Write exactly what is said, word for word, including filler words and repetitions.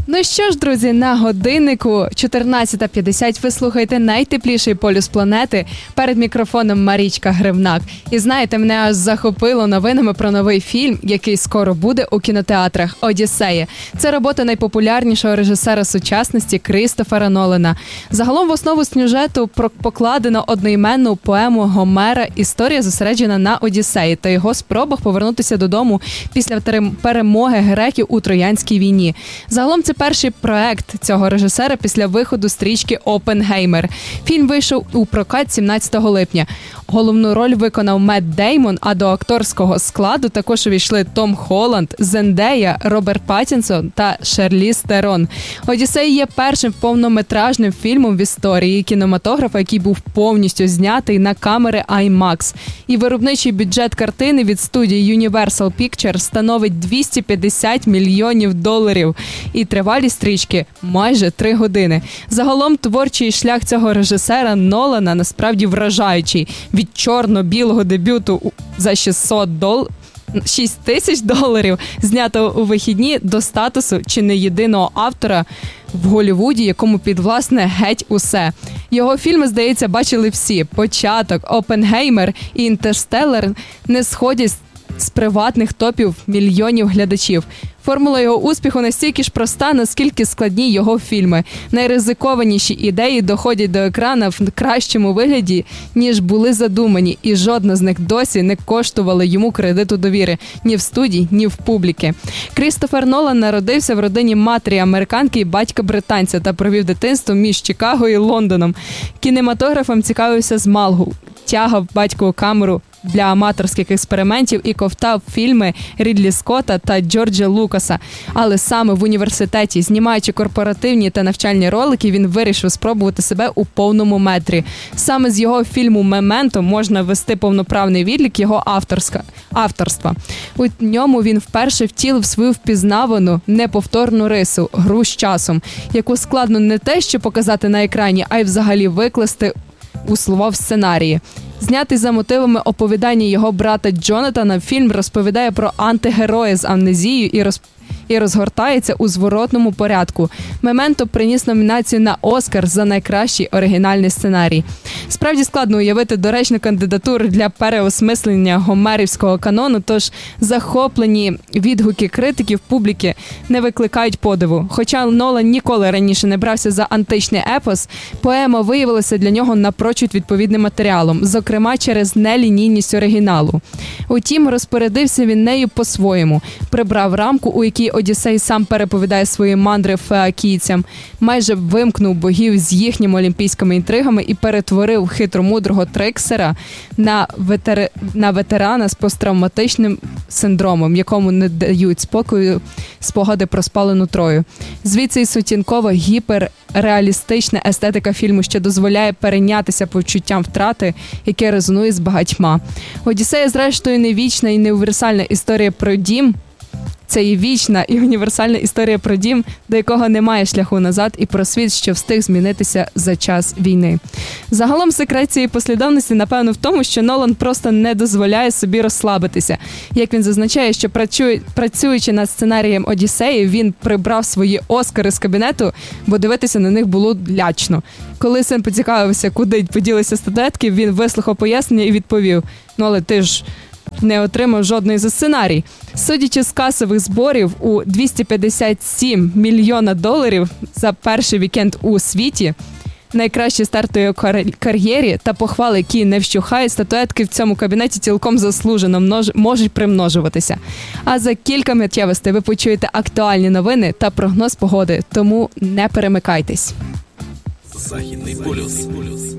Ну що ж, друзі, на годиннику чотирнадцята п'ятдесят ви слухаєте найтепліший полюс планети. Перед мікрофоном Марічка Гривнак. І знаєте, мене аж захопило новинами про новий фільм, який скоро буде у кінотеатрах «Одіссея». Це робота найпопулярнішого режисера сучасності Крістофера Нолана. Загалом в основу сюжету покладено одноіменну поему Гомера. Історія зосереджена на Одіссеї та його спробах повернутися додому після перемоги греків у Троянській війні. Загалом це перший проект цього режисера після виходу стрічки «Опенгеймер». Фільм вийшов у прокат сімнадцятого липня. Головну роль виконав Мет Деймон, а до акторського складу також увійшли Том Холланд, Зендея, Роберт Паттінсон та Шарліз Терон. «Одіссей» є першим повнометражним фільмом в історії кінематографа, який був повністю знятий на камери IMAX. І виробничий бюджет картини від студії Universal Pictures становить двісті п'ятдесят мільйонів доларів. І тривалість стрічки майже три години. Загалом творчий шлях цього режисера Нолана насправді вражаючий. Від чорно-білого дебюту за шістсот доларів, шість тисяч доларів, знятого у вихідні, до статусу чи не єдиного автора в Голлівуді, якому підвласне геть усе. Його фільми, здається, бачили всі. «Початок», «Опенгеймер» і «Інтерстеллар» не сходять з приватних топів мільйонів глядачів. Формула його успіху настільки ж проста, наскільки складні його фільми. Найризикованіші ідеї доходять до екрана в кращому вигляді, ніж були задумані, і жодна з них досі не коштувала йому кредиту довіри ні в студії, ні в публіки. Крістофер Нолан народився в родині матері-американки і батька-британця та провів дитинство між Чикаго і Лондоном. Кінематографом цікавився з малку, тягав батькову камеру для аматорських експериментів і ковтав фільми Рідлі Скотта та Джорджа Лукаса. Але саме в університеті, знімаючи корпоративні та навчальні ролики, він вирішив спробувати себе у повному метрі. Саме з його фільму «Мементо» можна ввести повноправний відлік його авторська, авторства. У ньому він вперше втілив свою впізнавану, неповторну рису – гру з часом, яку складно не те, що показати на екрані, а й взагалі викласти у слова в сценарії. Знятий за мотивами оповідання його брата Джонатана, фільм розповідає про антигероя з амнезією і роз... і розгортається у зворотному порядку. «Мементо» приніс номінацію на «Оскар» за найкращий оригінальний сценарій. Справді складно уявити доречну кандидатуру для переосмислення гомерівського канону, тож захоплені відгуки критиків публіки не викликають подиву. Хоча Нолан ніколи раніше не брався за античний епос, поема виявилася для нього напрочуд відповідним матеріалом, зокрема через нелінійність оригіналу. Утім, розпорядився він нею по-своєму, прибрав рамку, у якій Одіссей сам переповідає свої мандри феакійцям, майже вимкнув богів з їхніми олімпійськими інтригами і перетворив хитромудрого Триксера на, ветер... на ветерана з посттравматичним синдромом, якому не дають спокою спогади про спалену Трою. Звідси і сутінкова гіперреалістична естетика фільму, що дозволяє перейнятися почуттям втрати, яке резонує з багатьма. Одіссея, зрештою, не вічна і не універсальна історія про дім. Це і вічна і універсальна історія про дім, до якого немає шляху назад, і про світ, що встиг змінитися за час війни. Загалом секрет цієї послідовності, напевно, в тому, що Нолан просто не дозволяє собі розслабитися. Як він зазначає, що працюючи над сценарієм «Одіссеї», він прибрав свої «Оскари» з кабінету, бо дивитися на них було лячно. Коли син поцікавився, куди поділися статуетки, він вислухав пояснення і відповів: «Ну, але ти ж не отримав жодної за сценарій». Судячи з касових зборів у двісті п'ятдесят сім мільйона доларів за перший вікенд у світі, найкращі старти його кар'єрі та похвали, які не вщухають, статуетки в цьому кабінеті цілком заслужено множ... можуть примножуватися. А за кілька миттєвостей ви почуєте актуальні новини та прогноз погоди, тому не перемикайтесь. Західний полюс.